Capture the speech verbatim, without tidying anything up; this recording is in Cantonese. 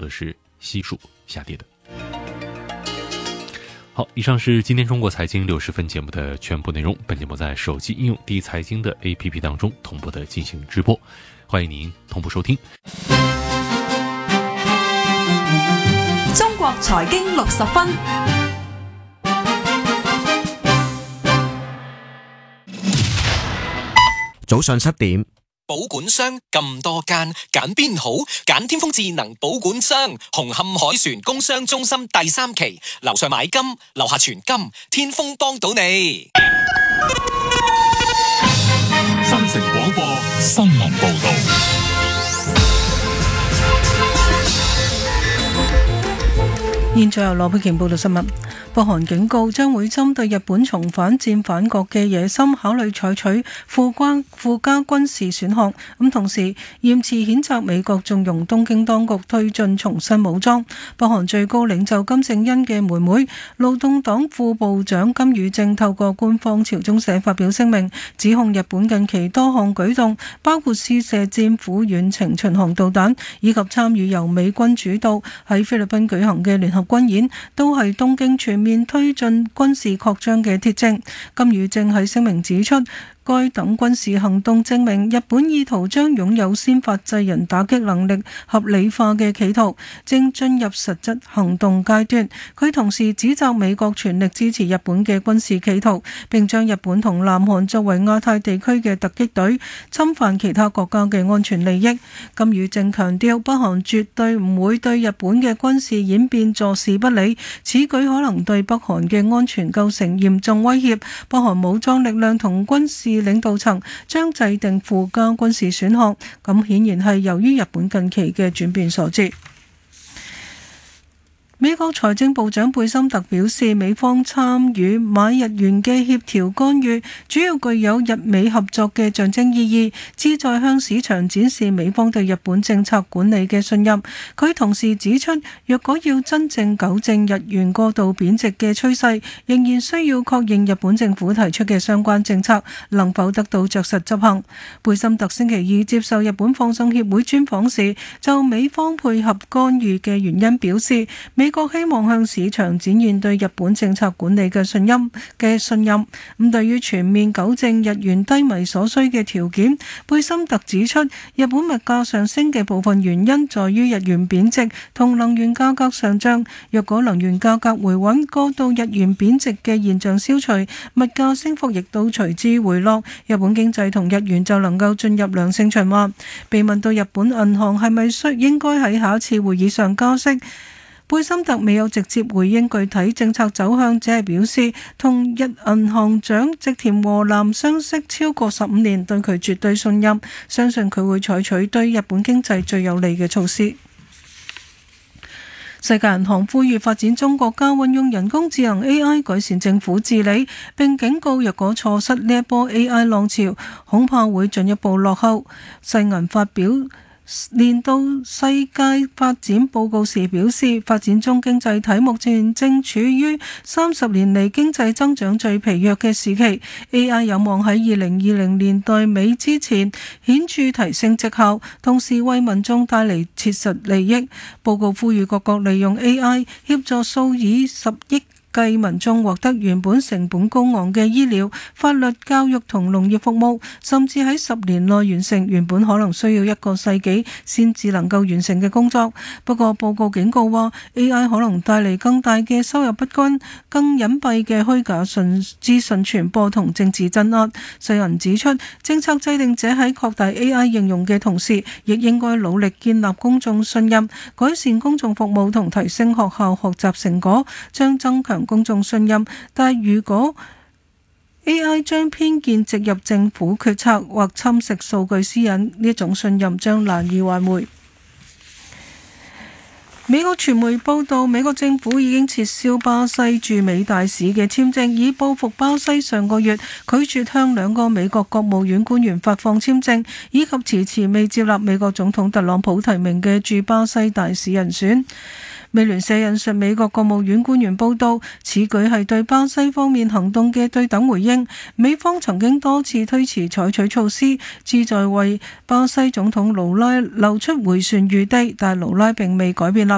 的是悉数下跌的。好，以上是今天中国财经六十分节目的全部内容。本节目在手机应用第一财经的 A P P 当中同步的进行直播，欢迎您同步收听。 中國財經六十分， 早上七點。 保管商咁多間，揀邊好？揀天風智能保管商，紅磡海船工商中心第三期，樓上買金，樓下存金，天風幫到你。 新城廣播新聞報道。 現在由羅佩瓊報道新聞。北韓警告將會針對日本重返戰反國嘅野心，考慮採取附關附加軍事選項。咁同時嚴詞譴責美國縱容東京當局推進重新武裝。北韓最高領袖金正恩嘅妹妹勞動黨副部長金與正透過官方朝中社發表聲明，指控日本近期多項舉動，包括試射戰斧遠程巡航導彈，以及參與由美軍主導喺菲律賓舉行嘅聯合軍演，都係東京全面推進軍事擴張嘅鐵證。金與正喺聲明指出，該等軍事行動證明日本意圖將擁有先發制人打擊能力合理化嘅企圖，正進入實質行動階段。佢同時指責美國全力支持日本嘅軍事企圖，並將日本同南韓作為亞太地區嘅突擊隊，侵犯其他國家嘅安全利益。金與正強調，北韓絕對唔會對日本嘅軍事演變坐視不理，此舉可能對北韓嘅安全構成嚴重威脅。北韓武裝力量同軍事領導層將制定附加軍事選項，咁顯然係由於日本近期嘅轉變所致。美國財政部長貝森特表示，美方參與買日元嘅協調干預，主要具有日美合作嘅象徵意義，旨在向市場展示美方對日本政策管理嘅信任。佢同時指出，若果要真正糾正日元過度貶值嘅趨勢，仍然需要確認日本政府提出嘅相關政策能否得到着實執行。貝森特星期二接受日本放送協會專訪時，就美方配合干預嘅原因表示，美國希望向市場展現對日本政策管理嘅信任嘅信任。咁對於全面糾正日元低迷所需嘅條件，貝森特指出，日本物價上升嘅部分原因在於日元貶值同能源價格上漲。若果能源價格回穩，過度日元貶值嘅現象消除，物價升幅亦都隨之回落，日本經濟同日元就能夠進入良性循環。被問到日本銀行係咪需應該喺下一次會議上加息，貝森特未有直接回應具體政策走向，只係表示同日銀行長植田和男相識超過十五年，對佢絕對信任，相信佢會採取對日本經濟最有利嘅措施。世界銀行呼籲發展中國家運用人工智能 A I 改善政府治理，並警告若果錯失呢一波 A I 浪潮，恐怕會進一步落後。世銀發表年度世界發展報告時表示，發展中經濟體目前正處於三十年嚟經濟增長最疲弱嘅時期， A I 有望喺二零二零年代尾之前顯著提升績效，同時為民眾帶嚟切實利益。報告呼籲各國利用 A I 協助數以十億計民眾獲得原本成本高昂嘅醫療、法律、教育同農業服務，甚至喺十年內完成原本可能需要一個世紀先至能夠完成嘅工作。不過報告警告話 A I 可能帶嚟更大嘅收入不均、更隱蔽嘅虛假信資訊傳播同政治鎮壓。世人指出，政策制定者喺擴大 A I 應用嘅同時，亦應該努力建立公眾信任，改善公眾服務同提升學校學習成果，將增強公眾信任。但係如果 A I 將偏見植入政府決策或侵蝕數據私隱，呢種信任將難以挽回。美國傳媒報道，美國政府已經撤銷巴西駐美大使嘅簽證，以報復巴西上個月拒絕向兩個美國國務院官員發放簽證，以及遲遲未接納美國總統特朗普提名嘅駐巴西大使人選。美聯社引述美國國務院官員報道，此舉係對巴西方面行動嘅對等回應。美方曾經多次推遲採取措施，旨在為巴西總統盧拉留出迴旋餘地，但盧拉並未改變立